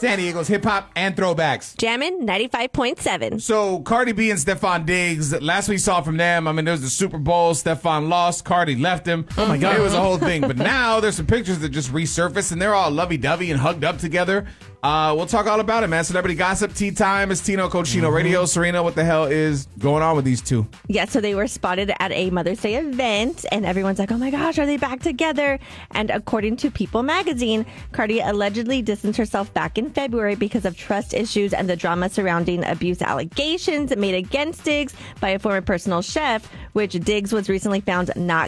San Diego's hip hop and throwbacks. Jammin' 95.7. So Cardi B and Stephon Diggs, last we saw from them, I mean, there was the Super Bowl. Stephon lost. Cardi left him. Oh, my God. It was a whole thing. But now there's some pictures that just resurfaced, and they're all lovey-dovey and hugged up together. We'll talk all about it, man. Celebrity Gossip, Tea Time. It's Tino Cochino Radio. Serena, what the hell is going on with these two? Yeah, so they were spotted at a Mother's Day event, and everyone's like, oh my gosh, are they back together? And according to People magazine, Cardi allegedly distanced herself back in February because of trust issues and the drama surrounding abuse allegations made against Diggs by a former personal chef, which Diggs was recently found not